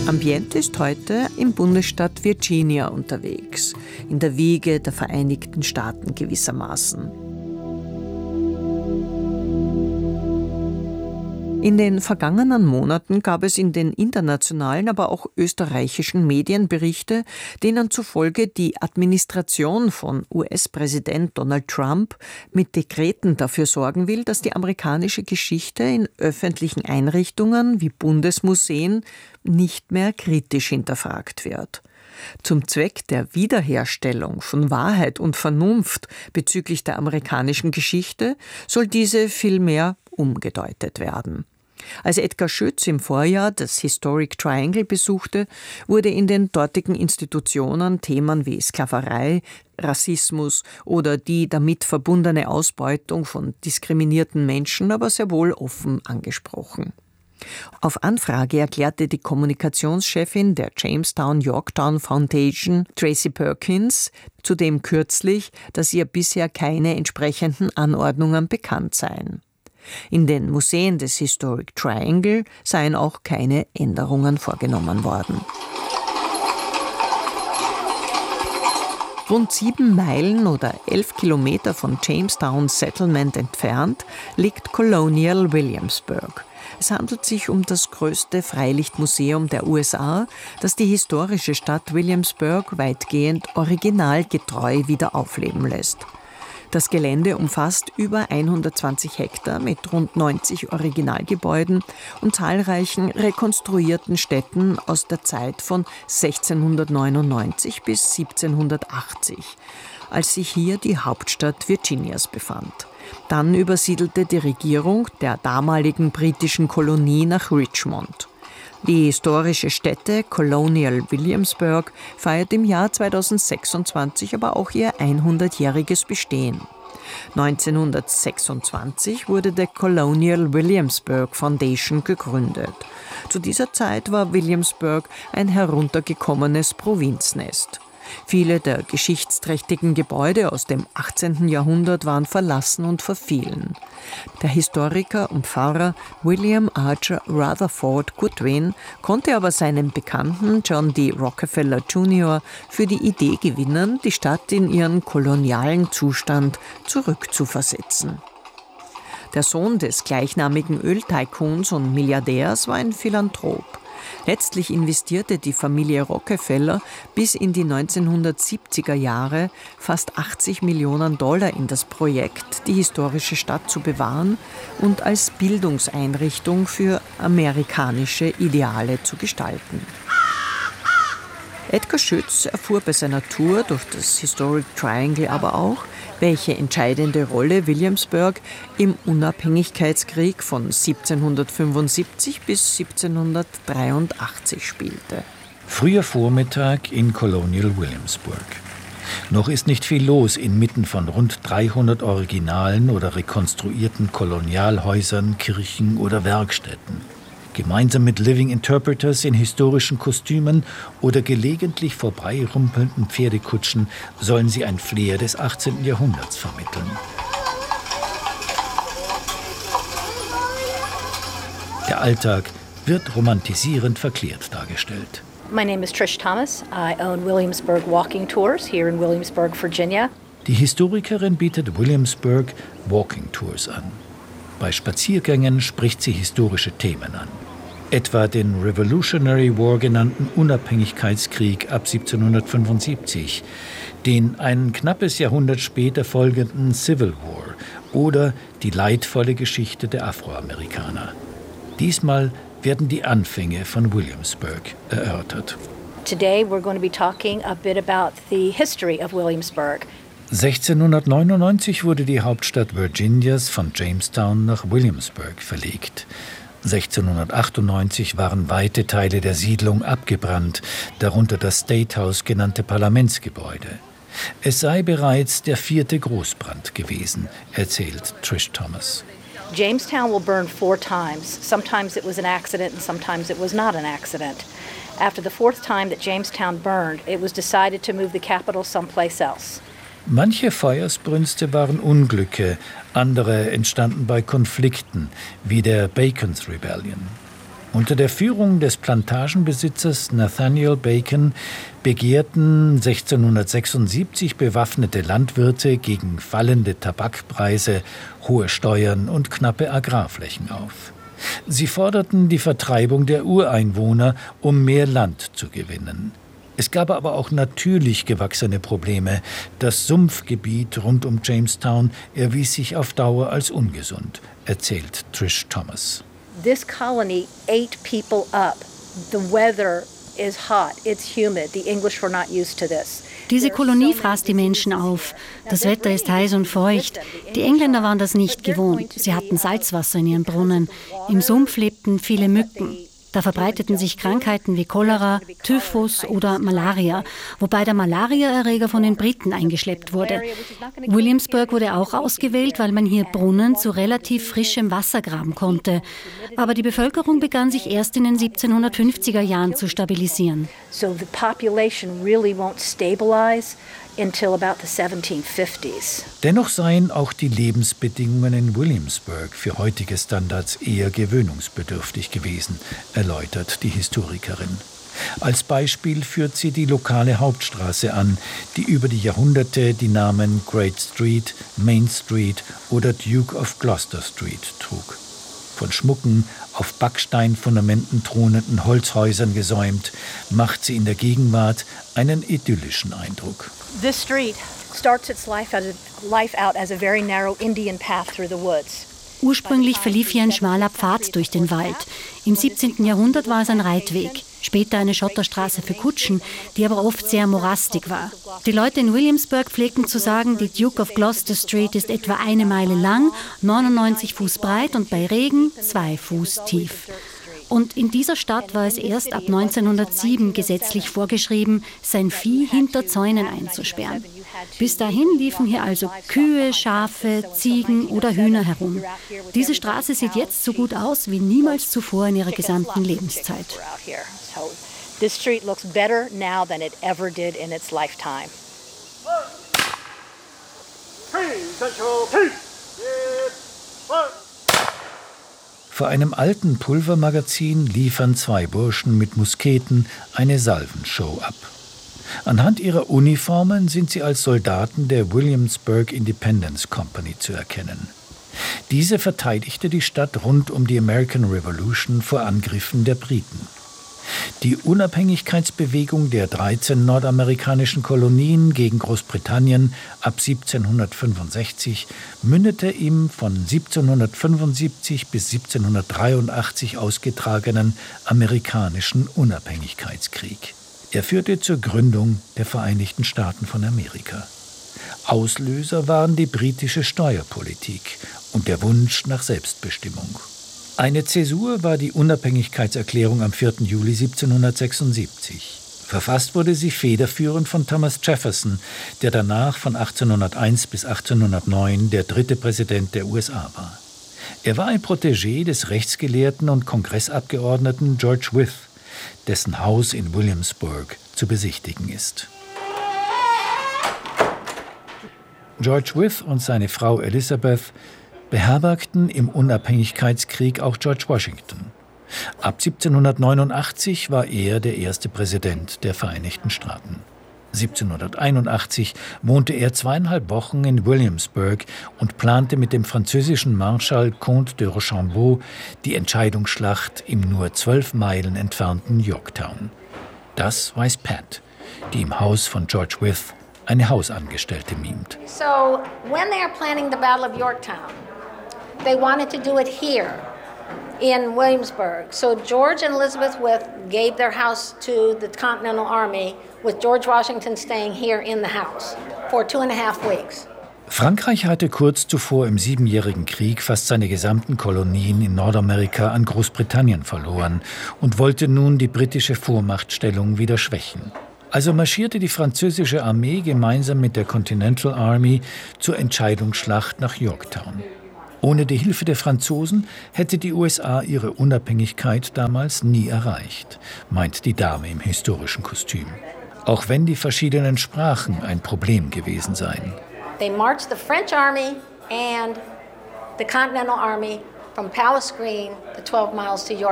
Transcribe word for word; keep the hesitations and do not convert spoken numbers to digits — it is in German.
Ambiente ist heute im Bundesstaat Virginia unterwegs, in der Wiege der Vereinigten Staaten gewissermaßen. In den vergangenen Monaten gab es in den internationalen, aber auch österreichischen Medien Berichte, denen zufolge die Administration von U S-Präsident Donald Trump mit Dekreten dafür sorgen will, dass die amerikanische Geschichte in öffentlichen Einrichtungen wie Bundesmuseen nicht mehr kritisch hinterfragt wird. Zum Zweck der Wiederherstellung von Wahrheit und Vernunft bezüglich der amerikanischen Geschichte soll diese vielmehr umgedeutet werden. Als Edgar Schütz im Vorjahr das Historic Triangle besuchte, wurde in den dortigen Institutionen Themen wie Sklaverei, Rassismus oder die damit verbundene Ausbeutung von diskriminierten Menschen aber sehr wohl offen angesprochen. Auf Anfrage erklärte die Kommunikationschefin der Jamestown Yorktown Foundation, Tracy Perkins, zudem kürzlich, dass ihr bisher keine entsprechenden Anordnungen bekannt seien. In den Museen des Historic Triangle seien auch keine Änderungen vorgenommen worden. Rund sieben Meilen oder elf Kilometer von Jamestown Settlement entfernt liegt Colonial Williamsburg. Es handelt sich um das größte Freilichtmuseum der U S A, das die historische Stadt Williamsburg weitgehend originalgetreu wieder aufleben lässt. Das Gelände umfasst über hundertzwanzig Hektar mit rund neunzig Originalgebäuden und zahlreichen rekonstruierten Städten aus der Zeit von sechzehnhundertneunundneunzig bis siebzehnhundertachtzig, als sich hier die Hauptstadt Virginias befand. Dann übersiedelte die Regierung der damaligen britischen Kolonie nach Richmond. Die historische Stätte Colonial Williamsburg feiert im Jahr zweitausendsechsundzwanzig aber auch ihr hundertjähriges Bestehen. neunzehnhundertsechsundzwanzig wurde der Colonial Williamsburg Foundation gegründet. Zu dieser Zeit war Williamsburg ein heruntergekommenes Provinznest. Viele der geschichtsträchtigen Gebäude aus dem achtzehnten Jahrhundert waren verlassen und verfielen. Der Historiker und Pfarrer William Archer Rutherford Goodwin konnte aber seinen Bekannten John D. Rockefeller Junior für die Idee gewinnen, die Stadt in ihren kolonialen Zustand zurückzuversetzen. Der Sohn des gleichnamigen Öltycoons und Milliardärs war ein Philanthrop. Letztlich investierte die Familie Rockefeller bis in die neunzehnhundertsiebziger Jahre fast achtzig Millionen Dollar in das Projekt, die historische Stadt zu bewahren und als Bildungseinrichtung für amerikanische Ideale zu gestalten. Edgar Schütz erfuhr bei seiner Tour durch das Historic Triangle aber auch, welche entscheidende Rolle Williamsburg im Unabhängigkeitskrieg von siebzehnhundertfünfundsiebzig bis siebzehnhundertdreiundachtzig spielte. Früher Vormittag in Colonial Williamsburg. Noch ist nicht viel los inmitten von rund dreihundert originalen oder rekonstruierten Kolonialhäusern, Kirchen oder Werkstätten. Gemeinsam mit Living Interpreters in historischen Kostümen oder gelegentlich vorbeirumpelnden Pferdekutschen sollen sie ein Flair des achtzehnten Jahrhunderts vermitteln. Der Alltag wird romantisierend verklärt dargestellt. My name is Trish Thomas. I own Williamsburg Walking Tours here in Williamsburg, Virginia. Die Historikerin bietet Williamsburg Walking Tours an. Bei Spaziergängen spricht sie historische Themen an. Etwa den Revolutionary War genannten Unabhängigkeitskrieg ab siebzehnhundertfünfundsiebzig, den ein knappes Jahrhundert später folgenden Civil War oder die leidvolle Geschichte der Afroamerikaner. Diesmal werden die Anfänge von Williamsburg erörtert. Today we're going to be talking a bit about the history of Williamsburg. sechzehnhundertneunundneunzig wurde die Hauptstadt Virginias von Jamestown nach Williamsburg verlegt. sechzehnhundertachtundneunzig waren weite Teile der Siedlung abgebrannt, darunter das State House genannte Parlamentsgebäude. Es sei bereits der vierte Großbrand gewesen, erzählt Trish Thomas. Jamestown will burn four times. Sometimes it was an accident and sometimes it was not an accident. After the fourth time that Jamestown burned, it was decided to move the capital someplace else. Manche Feuersbrünste waren Unglücke, andere entstanden bei Konflikten, wie der Bacon's Rebellion. Unter der Führung des Plantagenbesitzers Nathaniel Bacon begehrten sechzehnhundertsechsundsiebzig bewaffnete Landwirte gegen fallende Tabakpreise, hohe Steuern und knappe Agrarflächen auf. Sie forderten die Vertreibung der Ureinwohner, um mehr Land zu gewinnen. Es gab aber auch natürlich gewachsene Probleme. Das Sumpfgebiet rund um Jamestown erwies sich auf Dauer als ungesund, erzählt Trish Thomas. This colony ate people up. The weather is hot, it's humid. The English were not used to this. Diese Kolonie fraß die Menschen auf. Das Wetter ist heiß und feucht. Die Engländer waren das nicht gewohnt. Sie hatten Salzwasser in ihren Brunnen. Im Sumpf lebten viele Mücken. Da verbreiteten sich Krankheiten wie Cholera, Typhus oder Malaria, wobei der Malariaerreger von den Briten eingeschleppt wurde. Williamsburg wurde auch ausgewählt, weil man hier Brunnen zu relativ frischem Wasser graben konnte. Aber die Bevölkerung begann sich erst in den siebzehnhundertfünfziger Jahren zu stabilisieren. So the population really won't stabilize until about the seventeen fifties. Dennoch seien auch die Lebensbedingungen in Williamsburg für heutige Standards eher gewöhnungsbedürftig gewesen, erläutert die Historikerin. Als Beispiel führt sie die lokale Hauptstraße an, die über die Jahrhunderte die Namen Great Street, Main Street oder Duke of Gloucester Street trug. Von schmucken, auf Backsteinfundamenten thronenden Holzhäusern gesäumt, macht sie in der Gegenwart einen idyllischen Eindruck. This street starts its life, as a, life out as a very narrow Indian path through the woods. Ursprünglich verlief hier ein schmaler Pfad durch den Wald. Im siebzehnten Jahrhundert war es ein Reitweg. Später eine Schotterstraße für Kutschen, die aber oft sehr morastig war. Die Leute in Williamsburg pflegten zu sagen, die Duke of Gloucester Street ist etwa eine Meile lang, neunundneunzig Fuß breit und bei Regen zwei Fuß tief. Und in dieser Stadt war es erst ab neunzehnhundertsieben gesetzlich vorgeschrieben, sein Vieh hinter Zäunen einzusperren. Bis dahin liefen hier also Kühe, Schafe, Ziegen oder Hühner herum. Diese Straße sieht jetzt so gut aus wie niemals zuvor in ihrer gesamten Lebenszeit. This street looks better now than it ever did in its lifetime. Vor einem alten Pulvermagazin liefern zwei Burschen mit Musketen eine Salvenshow ab. Anhand ihrer Uniformen sind sie als Soldaten der Williamsburg Independence Company zu erkennen. Diese verteidigte die Stadt rund um die American Revolution vor Angriffen der Briten. Die Unabhängigkeitsbewegung der dreizehn nordamerikanischen Kolonien gegen Großbritannien ab siebzehnhundertfünfundsechzig mündete im von siebzehnhundertfünfundsiebzig bis siebzehnhundertdreiundachtzig ausgetragenen amerikanischen Unabhängigkeitskrieg. Er führte zur Gründung der Vereinigten Staaten von Amerika. Auslöser waren die britische Steuerpolitik und der Wunsch nach Selbstbestimmung. Eine Zäsur war die Unabhängigkeitserklärung am vierten Juli siebzehnhundertsechsundsiebzig. Verfasst wurde sie federführend von Thomas Jefferson, der danach von achtzehnhunderteins bis achtzehnhundertneun der dritte Präsident der U S A war. Er war ein Protégé des Rechtsgelehrten und Kongressabgeordneten George Wythe, dessen Haus in Williamsburg zu besichtigen ist. George Wythe und seine Frau Elizabeth beherbergten im Unabhängigkeitskrieg auch George Washington. Ab siebzehnhundertneunundachtzig war er der erste Präsident der Vereinigten Staaten. siebzehnhunderteinundachtzig wohnte er zweieinhalb Wochen in Williamsburg und plante mit dem französischen Marschall Comte de Rochambeau die Entscheidungsschlacht im nur zwölf Meilen entfernten Yorktown. Das weiß Pat, die im Haus von George Wythe eine Hausangestellte mimt. So, when they are planning the Battle of Yorktown, they wanted to do it here in Williamsburg. So George and Elizabeth Wythe gave their house to the Continental Army, with George Washington staying here in the house for two and a half weeks. Frankreich hatte kurz zuvor im Siebenjährigen Krieg fast seine gesamten Kolonien in Nordamerika an Großbritannien verloren und wollte nun die britische Vormachtstellung wieder schwächen. Also marschierte die französische Armee gemeinsam mit der Continental Army zur Entscheidungsschlacht nach Yorktown. Ohne die Hilfe der Franzosen hätte die U S A ihre Unabhängigkeit damals nie erreicht, meint die Dame im historischen Kostüm. Auch wenn die verschiedenen Sprachen ein Problem gewesen seien. They marched the French army and the Continental Army from Palace Green, the twelve miles to Yorktown.